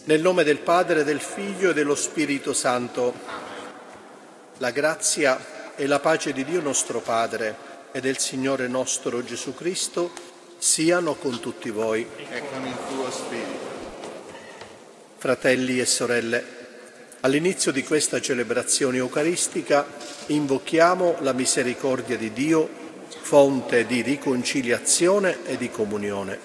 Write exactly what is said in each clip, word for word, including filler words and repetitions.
Nel nome del Padre, del Figlio e dello Spirito Santo. La grazia e la pace di Dio nostro Padre e del Signore nostro Gesù Cristo siano con tutti voi. E con il tuo spirito. Fratelli e sorelle, all'inizio di questa celebrazione eucaristica invochiamo la misericordia di Dio, fonte di riconciliazione e di comunione.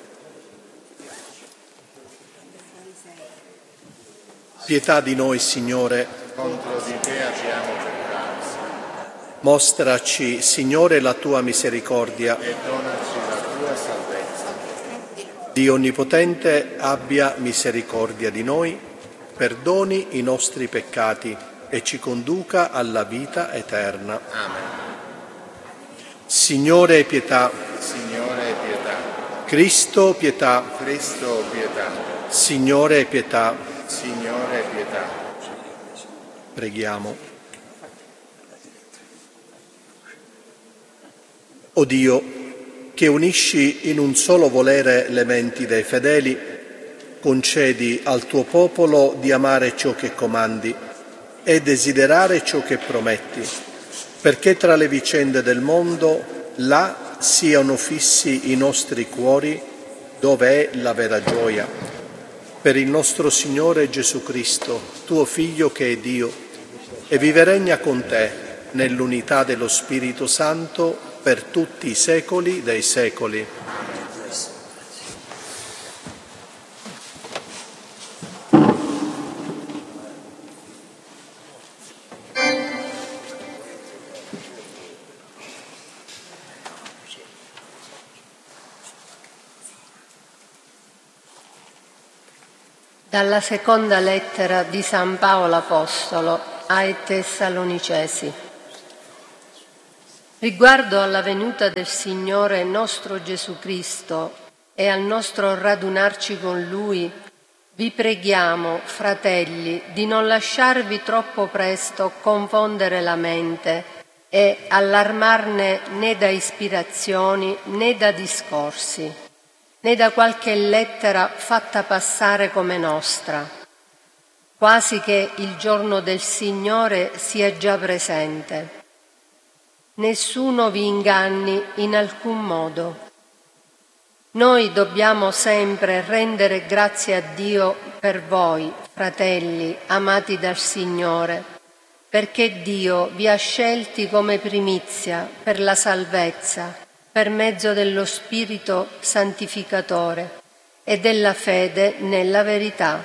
Pietà di noi, Signore. Contro di te abbiamo peccato. Mostraci, Signore, la tua misericordia. E donaci la tua salvezza. Dio Onnipotente abbia misericordia di noi, perdoni i nostri peccati e ci conduca alla vita eterna. Amen. Signore, pietà. Signore, pietà. Cristo, pietà. Cristo, pietà. Signore, pietà. Signore, pietà. Preghiamo. O Dio, che unisci in un solo volere le menti dei fedeli, concedi al tuo popolo di amare ciò che comandi e desiderare ciò che prometti, perché tra le vicende del mondo là siano fissi i nostri cuori, dove è la vera gioia. Per il nostro Signore Gesù Cristo, tuo Figlio che è Dio, e vive e regna con te nell'unità dello Spirito Santo per tutti i secoli dei secoli. Dalla seconda lettera di San Paolo Apostolo ai Tessalonicesi. Riguardo alla venuta del Signore nostro Gesù Cristo e al nostro radunarci con Lui, vi preghiamo, fratelli, di non lasciarvi troppo presto confondere la mente e allarmarne né da ispirazioni né da discorsi, né da qualche lettera fatta passare come nostra, quasi che il giorno del Signore sia già presente. Nessuno vi inganni in alcun modo. Noi dobbiamo sempre rendere grazie a Dio per voi, fratelli, amati dal Signore, perché Dio vi ha scelti come primizia per la salvezza, per mezzo dello Spirito santificatore e della fede nella verità.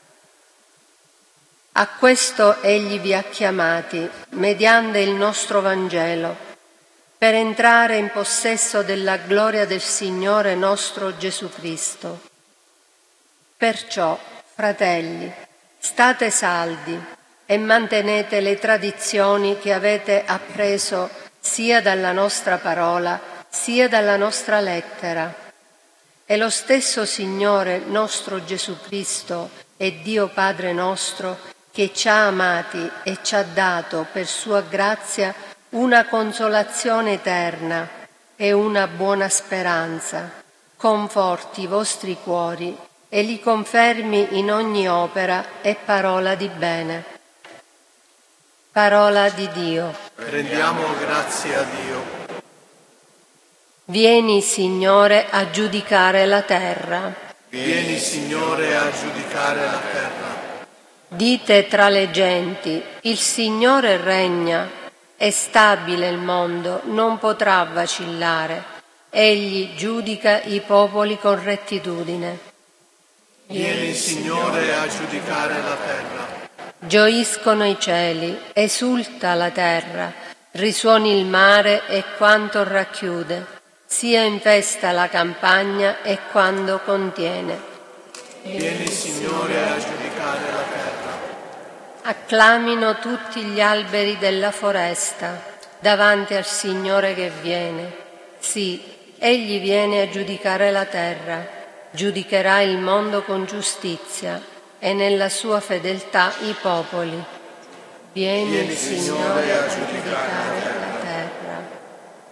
A questo Egli vi ha chiamati, mediante il nostro Vangelo, per entrare in possesso della gloria del Signore nostro Gesù Cristo. Perciò, fratelli, state saldi e mantenete le tradizioni che avete appreso sia dalla nostra parola sia dalla nostra lettera. E lo stesso Signore nostro Gesù Cristo e Dio Padre nostro, che ci ha amati e ci ha dato per sua grazia una consolazione eterna e una buona speranza, conforti i vostri cuori e li confermi in ogni opera e parola di bene. Parola di Dio. Rendiamo grazie a Dio. Vieni, Signore, a giudicare la terra. Vieni, Signore, a giudicare la terra. Dite tra le genti, il Signore regna, è stabile il mondo, non potrà vacillare. Egli giudica i popoli con rettitudine. Vieni, Signore, a giudicare la terra. Gioiscono i cieli, esulta la terra, risuoni il mare e quanto racchiude. Sia in festa la campagna e quando contiene. Vieni, Signore, a giudicare la terra. Acclamino tutti gli alberi della foresta davanti al Signore che viene. Sì, Egli viene a giudicare la terra, giudicherà il mondo con giustizia e nella sua fedeltà i popoli. Vieni, Vieni, Signore, a giudicare